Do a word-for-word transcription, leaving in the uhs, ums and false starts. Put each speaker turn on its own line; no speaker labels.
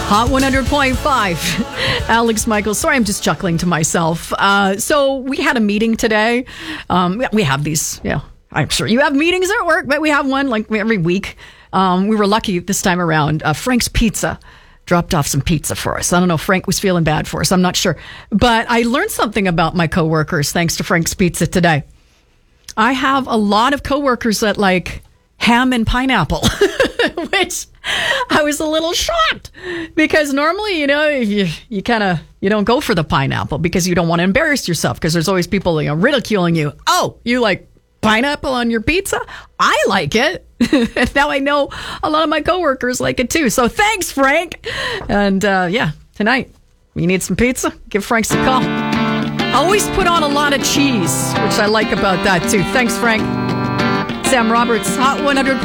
Hot one hundred point five. Alex Michaels. Sorry, I'm just chuckling to myself. Uh, so we had a meeting today. Um, we have these, yeah. I'm sure you have meetings at work, but we have one like every week. Um, we were lucky this time around. Uh, Frank's Pizza dropped off some pizza for us. I don't know if Frank was feeling bad for us. I'm not sure. But I learned something about my coworkers thanks to Frank's Pizza today. I have a lot of coworkers that like ham and pineapple, which I was a little shocked because normally, you know, you, you kind of, you don't go for the pineapple because you don't want to embarrass yourself because there's always people, you know, ridiculing you. Oh, you like pineapple on your pizza? I like it. And now I know a lot of my coworkers like it too. So thanks, Frank. And uh, yeah, tonight, you need some pizza? Give Frank a call. Always put on a lot of cheese, which I like about that too. Thanks, Frank. Sam Roberts, Hot one hundred point five.